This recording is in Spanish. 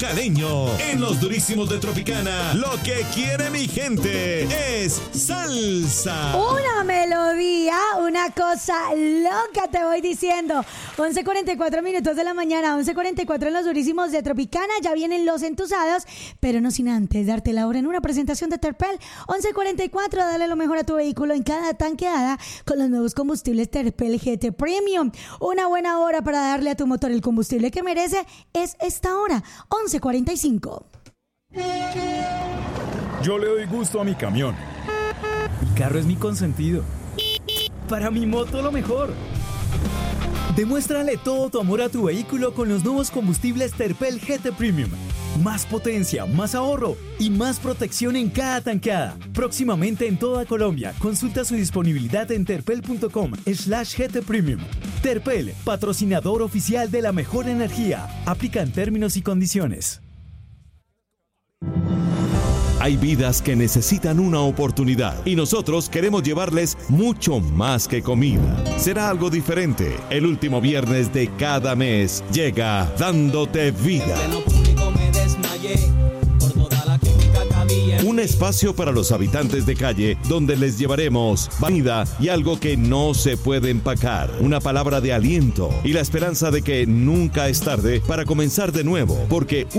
caleño. En los durísimos de Tropicana, lo que quiere mi gente es salsa. Una melodía, una cosa loca, te voy diciendo. 11:44 minutos de la mañana, 11:44 en los durísimos de Tropicana. Ya vienen los entusados, pero no sin antes darte la hora en una presentación de Terpel. 11:44, dale lo mejor a tu vehículo en cada tanqueada con los nuevos combustibles Terpel GT Premium. Una buena hora para darle a tu motor el combustible que merece es esta hora, 11:45. Yo le doy gusto a mi camión. Mi carro es mi consentido. Para mi moto lo mejor. Demuéstrale todo tu amor a tu vehículo con los nuevos combustibles Terpel GT Premium. Más potencia, más ahorro y más protección en cada tanqueada. Próximamente en toda Colombia. Consulta su disponibilidad en terpel.com/GT Premium. Terpel, patrocinador oficial de la mejor energía. Aplican términos y condiciones. Hay vidas que necesitan una oportunidad y nosotros queremos llevarles mucho más que comida. Será algo diferente. El último viernes de cada mes llega Dándote Vida. Un espacio para los habitantes de calle donde les llevaremos vida y algo que no se puede empacar. Una palabra de aliento y la esperanza de que nunca es tarde para comenzar de nuevo, porque